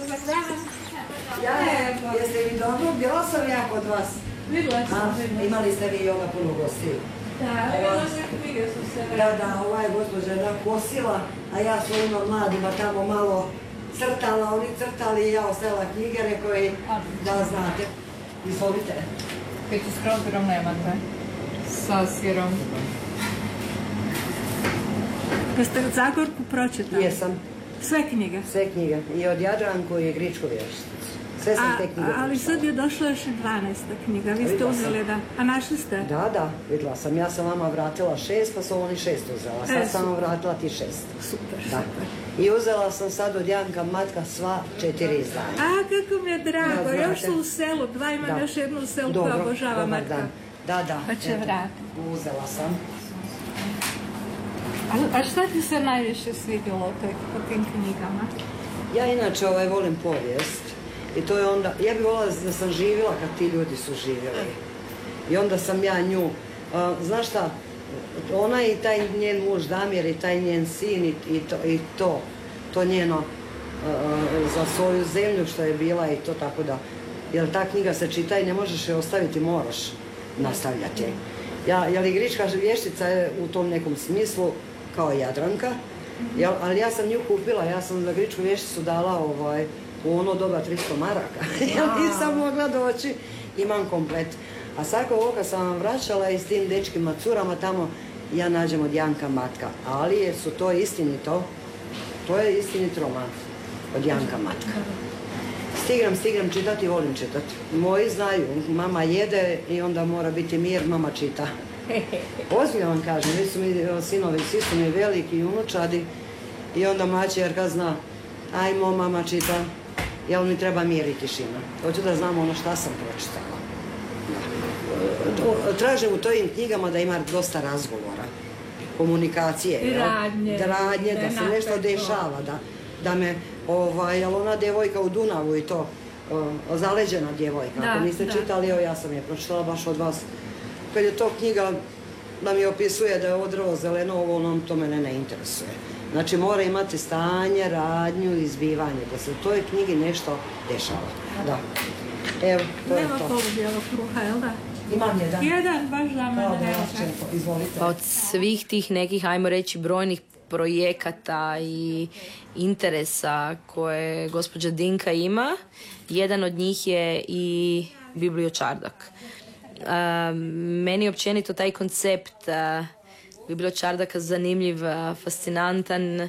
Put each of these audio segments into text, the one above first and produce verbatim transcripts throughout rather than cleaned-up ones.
Dobar dan. Ja, jeste li dobro? Bila sam ja kod vas. Vidjela sam. Imali ste vi ovoga puno gostiju. Da, vidjela sam knjige su se vrati. Da, da, ova je gospođa nakosila, a ja svojima mladima tamo malo crtala, oni crtali i ja ostavila knjige, rekao i da znate. Izvolite. Pitu s krompirom nemate? Sa sirom. Jeste Zagorku pročitali? Jesam. Sve knjige? Sve knjige. I od Jadranku i Gričku vješticu. Sve sam te knjige ali sad je došla još i dvanaesta knjiga. Vi ste uzeli da... A našli ste? Da, da, vidjela sam. Ja sam vama vratila šest, pa su oni šest uzela. Sad sam vam vratila ti šest. Super, da. super. I uzela sam sad od Janka Matka sva četiri izdanja. A, kako mi je drago. Da, još su u selu. Dva imam još jednu u selu koja obožava Matka. Da, da. Pa će vratiti. Uzela sam. A, a šta ti se najviše svidjelo o tim knjigama? Ja inače ovaj, volim povijest. I to je onda, ja bih volila da sam živjela kad ti ljudi su živjeli. I onda sam ja nju, uh, znaš šta, ona i taj njen muž Damir i taj njen sin i, i, to, i to, to njeno uh, za svoju zemlju što je bila i to tako da, jer ta knjiga se čita i ne možeš je ostaviti, moraš nastavljati. Ja, jer i Grička vještica je u tom nekom smislu kao Jadranka, jel, ali ja sam nju kupila, ja sam za Gričku vješticu dala ovaj, u ono doba tristo maraka. Ja nisam mogla doći, imam komplet. A svako ovo kad sam vam vraćala i s tim dečkima curama tamo, ja nađem od Janka Matka. Ali jer su to istinito, to je istinit roman od Janka Matka. Stigram, stigram čitati i volim čitati. Moji znaju, mama jede i onda mora biti mir, mama čita. Ozbiljno vam kažem, vi su mi sinovi, svi su mi veliki i unučadi i onda maćerka zna, ajmo mama čita, jel mi treba mir i tišina. Hoću da znam ono šta sam pročitala. Tražim u tojim knjigama da ima dosta razgovora, komunikacije, I radnje, da, radnje, da se nešto dešava, da, da me, ovaj, jel ona djevojka u Dunavu i to, o, zaleđena djevojka, da, ako niste da. čitali, evo ja sam je pročitala baš od vas. Kad je to knjiga da mi opisuje da je odrvo zeleno, ovo onom, to mene ne interesuje. Znači mora imati stanje, radnju i izbivanje, da se u toj knjigi nešto dešava. Da. Evo, to je to. Nema polubijelog kruha, jel da? Imam jedan. Jedan, baš za mene. Izvolite. Pa od svih tih nekih, ajmo reći, brojnih projekata i interesa koje gospođa Dinka ima, jedan od njih je i Bibliočardak. Uh, meni općenito taj koncept uh, Bibliočardaka zanimljiv, uh, fascinantan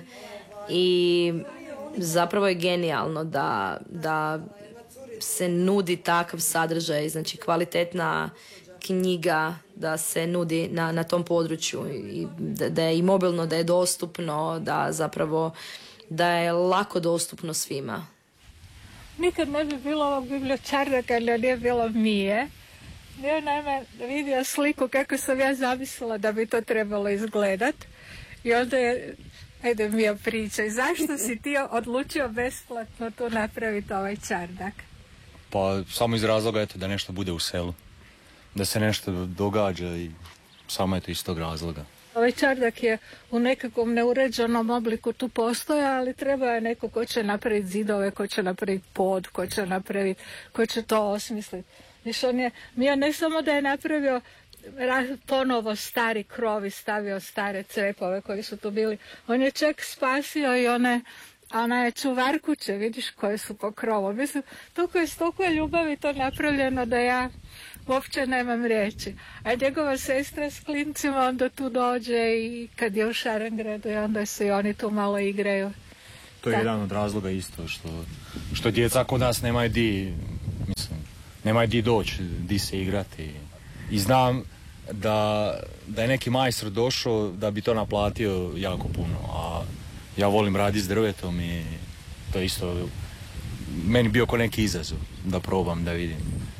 i zapravo je genijalno da, da se nudi takav sadržaj, znači kvalitetna knjiga da se nudi na, na tom području i da, da je i mobilno, da je dostupno, da zapravo da je lako dostupno svima. Nikad ne bi bilo ovog Bibliočardaka da nije bilo Mije. Ja naime vidio sliku kako sam ja zamislila da bi to trebalo izgledat i onda je, ajde Mija pričaj, zašto si ti odlučio besplatno tu napraviti ovaj čardak? Pa samo iz razloga eto, da nešto bude u selu, da se nešto događa i samo eto iz tog razloga. Ovaj čardak je u nekakvom neuređenom obliku tu postoja, ali treba je neko ko će napraviti zidove, ko će napraviti pod, ko će napraviti, ko će to osmisliti. Viš on je, Mija ne samo da je napravio ponovo stari krov i stavio stare crepove koji su tu bili, on je čak spasio i one, ona je čuvar kuće, vidiš koje su po krovu. Mislim, toliko je, toliko je ljubavi to napravljeno da ja uopće nemam riječi. A njegova sestra s klincima onda tu dođe i kad je u Šarengradu i onda se i oni tu malo igraju. To je da. Jedan od razloga isto, što, što djeca kod nas nemaju di, mislim, nemaju di doći, di se igrati. I znam da, da je neki majstor došao da bi to naplatio jako puno, a ja volim raditi s drvetom i to je isto meni bio ko neki izazov da probam, da vidim.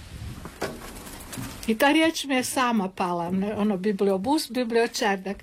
I ta riječ mi je sama pala, ono bibliobus, bibliočardak.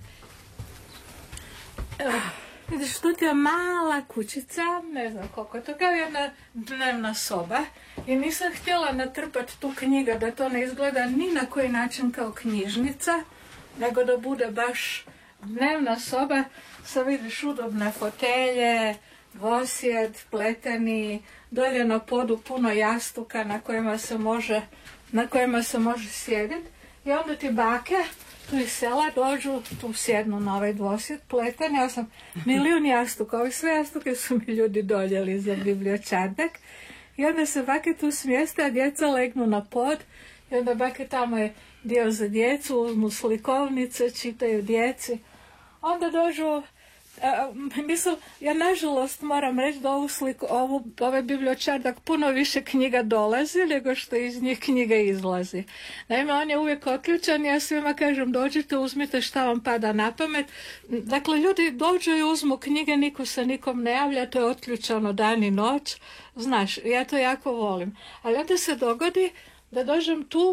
Evo, vidiš, tu ti je mala kućica, ne znam koliko je to, kao jedna dnevna soba i nisam htjela natrpati tu knjiga da to ne izgleda ni na koji način kao knjižnica, nego da bude baš dnevna soba, sa vidiš udobne fotelje, dvosjed, pleteni, dolje na podu puno jastuka na kojima se može, na kojima se može sjediti. I onda ti bake tu iz sela dođu, tu sjednu na ovaj dvosjed, pleteni. Ja sam milijun jastuka, ovi sve jastuke su mi ljudi doljeli za bibliočardak. I onda se bake tu smjeste, a djeca legnu na pod. I onda bake tamo je dio za djecu, uzmu slikovnice, čitaju djeci. Onda dođu, a, mislim, ja nažalost moram reći da ovu sliku, ovu, ovaj bibliočardak puno više knjiga dolazi nego što iz njih knjiga izlazi. Naime, on je uvijek otključan, ja svima kažem dođite, uzmite šta vam pada na pamet. Dakle, ljudi dođu i uzmu knjige, niko se nikom ne javlja, to je otključano dan i noć. Znaš, ja to jako volim. Ali onda se dogodi da dođem tu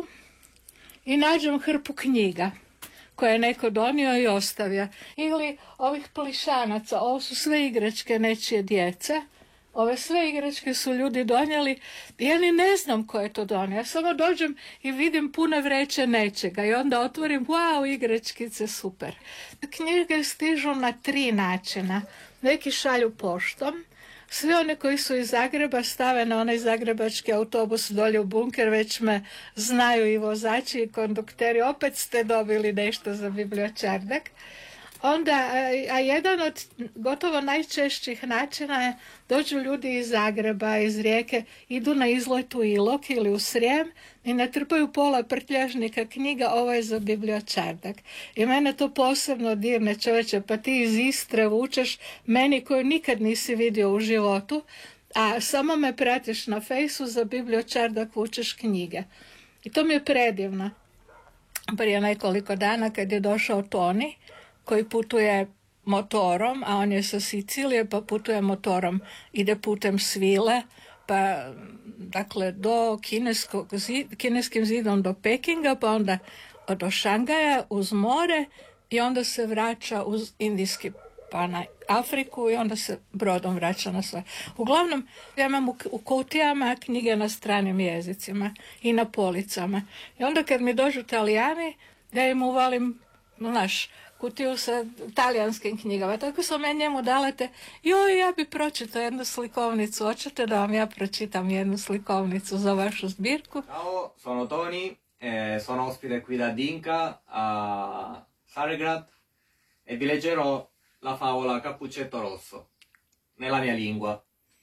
i nađem hrpu knjiga koje je neko donio i ostavio. Ili ovih plišanaca, ovo su sve igračke nečije djece. Ove sve igračke su ljudi donijeli. Ja ni ne znam ko je to donio. Ja samo dođem i vidim pune vreće nečega i onda otvorim, wow, igračkice, super. Knjige stižu na tri načina. Neki šalju poštom. Svi oni koji su iz Zagreba stave na onaj zagrebački autobus dolje u bunker, već me znaju i vozači i kondukteri, opet ste dobili nešto za bibliočardak. Onda, a jedan od gotovo najčešćih načina je dođu ljudi iz Zagreba, iz Rijeke, idu na izlet u Ilok ili u Srijem i natrpaju pola prtljažnika knjiga, ovo je za bibliočardak. I mene to posebno dirne, čovječe, pa ti iz Istre vučeš meni koju nikad nisi vidio u životu, a samo me pratiš na fejsu, za bibliočardak vučeš knjige. I to mi je predivno. Prije nekoliko dana kad je došao Toni, koji putuje motorom, a on je sa Sicilije, pa putuje motorom, ide putem svile, pa dakle do kineskog zid, kineskim zidom do Pekinga, pa onda do Šangaja uz more i onda se vraća uz Indijski pa na Afriku i onda se brodom vraća na sve. Uglavnom, ja imam u, u kutijama knjige na stranim jezicima i na policama. I onda kad mi dođu Talijani, ja im uvalim, znaš, kutiju sa talijanskim knjigama. Tako sam ja njemu dala te, joj, ja bi pročitao jednu slikovnicu. Hoćete da vam ja pročitam jednu slikovnicu za vašu zbirku? Ciao, sono Toni, eh, sono ospite qui da Dinka a Carigrad e vi leggerò la favola Cappuccetto Rosso nella mia lingua.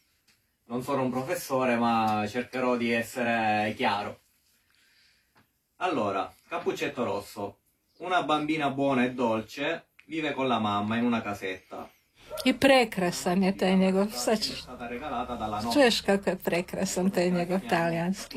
Non sono un professore, ma cercherò di essere chiaro. Allora, Cappuccetto Rosso. Una bambina buona e dolce vive con la mamma in una casetta. I prekrasan je taj njegov, sad ćeš, čuješ kako je prekrasan taj njegov talijanski.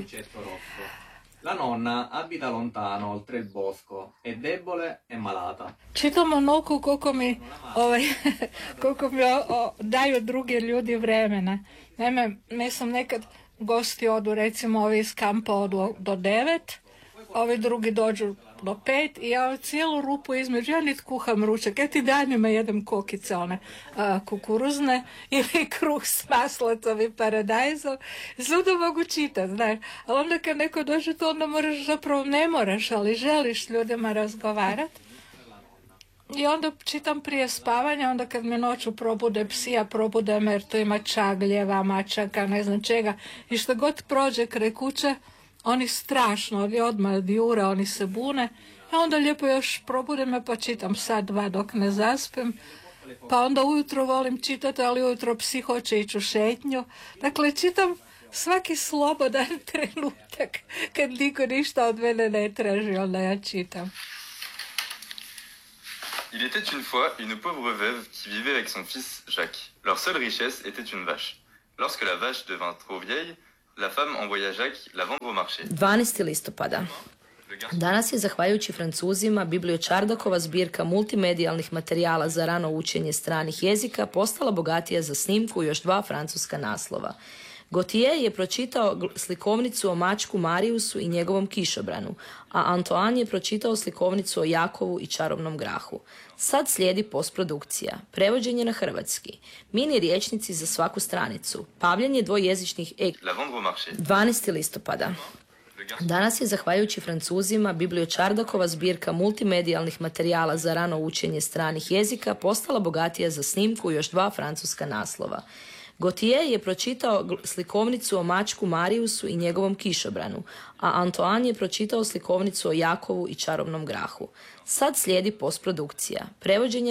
La nonna abita lontano, oltre il bosco, è debole e malata. Čitam onoliko koliko mi, ovaj, koliko mi o, o, daju drugi ljudi vremena. Naime, mislim nekad gosti odu, recimo ovi iz kampa odu do devet, ovi drugi dođu do pet i ja cijelu rupu između, ja niti kuham ručak, ja ti danima jedem kokice one a, kukuruzne ili kruh s maslacom i paradajzom, zvuda mogu čitati, znaš, ali onda kad neko dođe to onda moraš, zapravo ne moraš, ali želiš ljudima razgovarati. I onda čitam prije spavanja, onda kad me noću probude psi, ja probude me jer to ima čagljeva, mačaka, ne znam čega, i što god prođe kraj kuće, oni strašno, oni odmah jure, oni se bune, a onda lijepo još probude me pa čitam sat, dva dok ne zaspim, pa onda ujutro volim čitati, ali ujutro psi hoće ići u šetnju. Dakle, čitam svaki slobodan trenutak, kad niko ništa od mene ne traži, onda ja čitam. Il était une fois une pauvre veuve qui vivait avec son fils Jacques. Leur seule richesse était une vache. Lorsque la vache devint trop vieille, la femme envoya Jacques la vendre au marché. dvanaestog listopada. Danas je, zahvaljujući Francuzima, bibliočardakova zbirka multimedijalnih materijala za rano učenje stranih jezika postala bogatija za snimku još dva francuska naslova. Gautier je pročitao slikovnicu o mačku Mariusu i njegovom kišobranu, a Antoine je pročitao slikovnicu o Jakovu i čarobnom grahu. Sad slijedi postprodukcija, prevođenje na hrvatski, mini riječnici za svaku stranicu, pavljanje dvojezičnih ek... dvanaestog listopada. Danas je, zahvaljujući Francuzima, Bibliočardakova zbirka multimedijalnih materijala za rano učenje stranih jezika postala bogatija za snimku još dva francuska naslova. Gautier je pročitao slikovnicu o mačku Mariusu i njegovom kišobranu, a Antoine je pročitao slikovnicu o Jakovu i čarobnom grahu. Sad slijedi postprodukcija. Prevođenje